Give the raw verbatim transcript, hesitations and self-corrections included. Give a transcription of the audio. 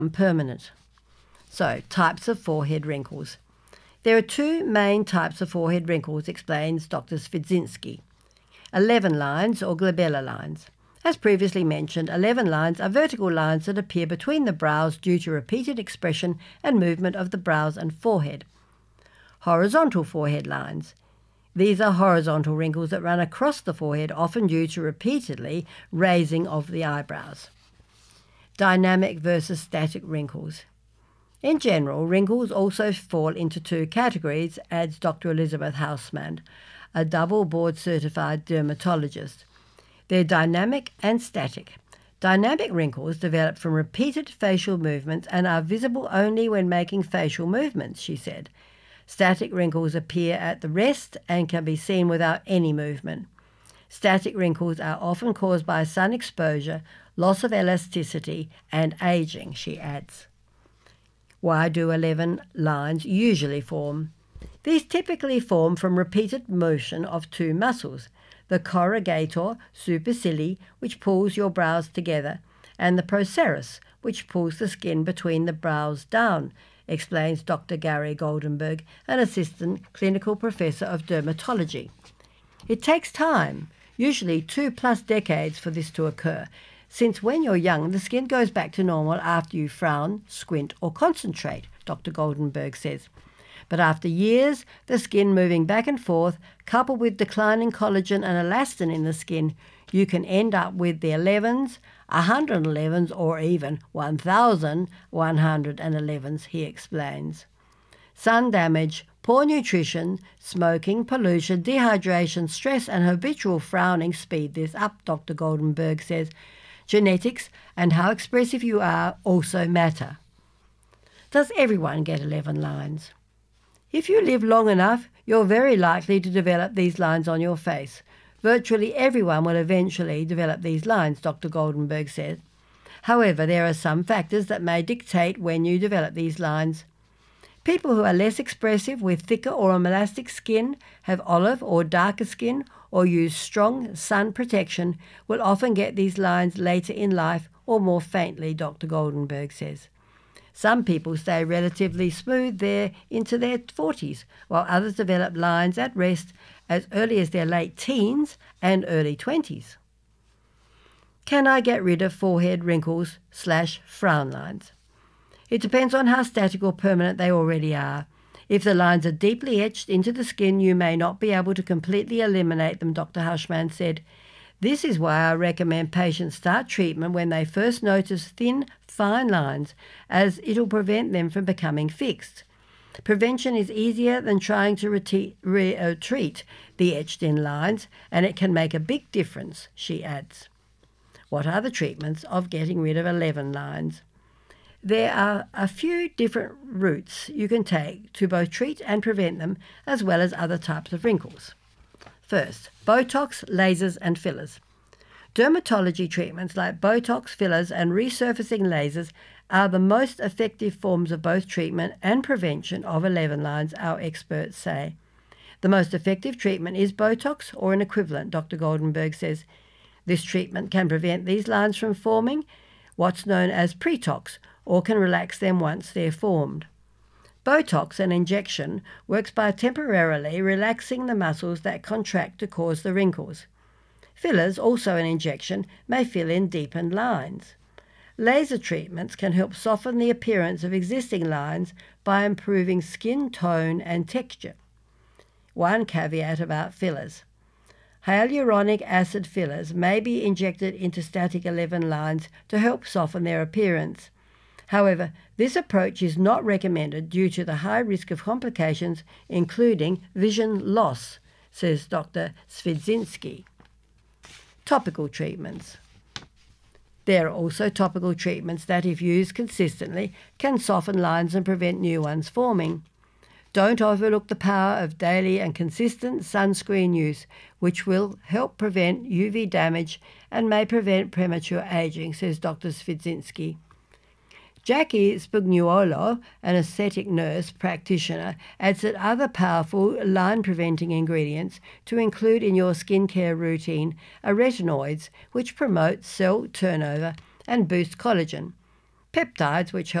permanent. So, types of forehead wrinkles. There are two main types of forehead wrinkles, explains Doctor Svidzinski. eleven lines or glabella lines. As previously mentioned, eleven lines are vertical lines that appear between the brows due to repeated expression and movement of the brows and forehead. Horizontal forehead lines. These are horizontal wrinkles that run across the forehead, often due to repeatedly raising of the eyebrows. Dynamic versus static wrinkles. In general, wrinkles also fall into two categories, adds Doctor Elizabeth Hausmann, a double board-certified dermatologist. They're dynamic and static. Dynamic wrinkles develop from repeated facial movements and are visible only when making facial movements, she said. Static wrinkles appear at the rest and can be seen without any movement. Static wrinkles are often caused by sun exposure, loss of elasticity, and aging, she adds. Why do eleven lines usually form? These typically form from repeated motion of two muscles, the corrugator supercilii, which pulls your brows together, and the procerus, which pulls the skin between the brows down, explains Doctor Gary Goldenberg, an assistant clinical professor of dermatology. It takes time, usually two plus decades, for this to occur, since when you're young, the skin goes back to normal after you frown, squint, or concentrate, Doctor Goldenberg says. But after years, the skin moving back and forth, coupled with declining collagen and elastin in the skin, you can end up with the elevens, one hundred elevens, or even one thousand one hundred elevens, he explains. Sun damage, poor nutrition, smoking, pollution, dehydration, stress, and habitual frowning speed this up, Doctor Goldenberg says. Genetics and how expressive you are also matter. Does everyone get eleven lines? If you live long enough, you're very likely to develop these lines on your face. Virtually everyone will eventually develop these lines, Doctor Goldenberg said. However, there are some factors that may dictate when you develop these lines. People who are less expressive with thicker or elastic skin, have olive or darker skin, or use strong sun protection will often get these lines later in life or more faintly, Doctor Goldenberg says. Some people stay relatively smooth there into their forties, while others develop lines at rest as early as their late teens and early twenties. Can I get rid of forehead wrinkles slash frown lines? It depends on how static or permanent they already are. If the lines are deeply etched into the skin, you may not be able to completely eliminate them, Doctor Hausmann said. This is why I recommend patients start treatment when they first notice thin, fine lines, as it'll prevent them from becoming fixed. Prevention is easier than trying to rete- re- uh, treat the etched-in lines, and it can make a big difference, she adds. What are the treatments of getting rid of eleven lines? There are a few different routes you can take to both treat and prevent them, as well as other types of wrinkles. First, Botox, lasers and fillers. Dermatology treatments like Botox, fillers and resurfacing lasers are the most effective forms of both treatment and prevention of eleven lines, our experts say. The most effective treatment is Botox or an equivalent, Doctor Goldenberg says. This treatment can prevent these lines from forming, what's known as pretox, or can relax them once they're formed. Botox, an injection, works by temporarily relaxing the muscles that contract to cause the wrinkles. Fillers, also an injection, may fill in deepened lines. Laser treatments can help soften the appearance of existing lines by improving skin tone and texture. One caveat about fillers. Hyaluronic acid fillers may be injected into static eleven lines to help soften their appearance. However, this approach is not recommended due to the high risk of complications, including vision loss, says Doctor Svidzinski. Topical treatments. There are also topical treatments that, if used consistently, can soften lines and prevent new ones forming. Don't overlook the power of daily and consistent sunscreen use, which will help prevent U V damage and may prevent premature aging, says Doctor Svidzinski. Jackie Spugnuolo, an aesthetic nurse practitioner, adds that other powerful line-preventing ingredients to include in your skincare routine are retinoids, which promote cell turnover and boost collagen. peptides which